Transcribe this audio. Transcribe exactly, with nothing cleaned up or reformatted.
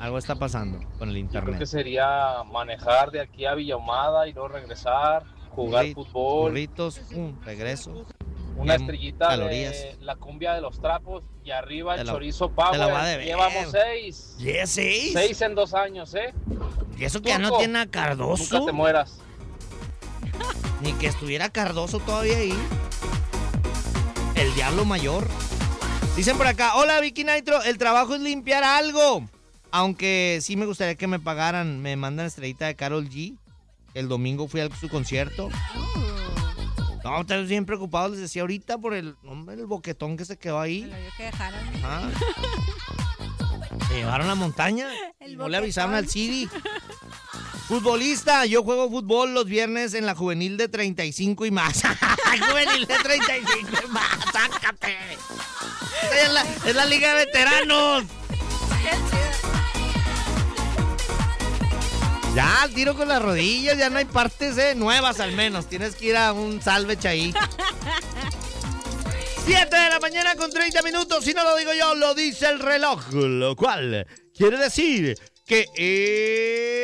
Algo está pasando con el Yo creo internet. que sería manejar de aquí a Villahumada y luego regresar, jugar Burri- fútbol, Burritos, un regreso. una Qué estrellita calorías. de la cumbia de los trapos y arriba Te el la- chorizo te la voy a power. deber. Llevamos seis. ¿Y seis? Seis en dos años, ¿eh? Y eso que ya no Turco, tiene a Cardoso. Nunca te mueras. Ni que estuviera Cardoso todavía ahí. El diablo mayor. Dicen por acá, hola Vicky Nitro, el trabajo es limpiar algo. Aunque sí me gustaría que me pagaran. Me mandan estrellita de Karol G. El domingo fui a su concierto. No, están bien preocupados, les decía ahorita por el, hombre, el boquetón que se quedó ahí. Me lo dio que dejaron. Ajá. Se llevaron a la montaña. El Y no le avisaron boquetón. al Siri. Futbolista, yo juego fútbol los viernes en la juvenil de treinta y cinco y más. Juvenil de treinta y cinco y más, sácate. Esa es la, es la liga de veteranos. Qué chido. Ya, al tiro con las rodillas, ya no hay partes eh, nuevas al menos. Tienes que ir a un salvage ahí. siete de la mañana con treinta minutos. Si no lo digo yo, lo dice el reloj. Lo cual quiere decir que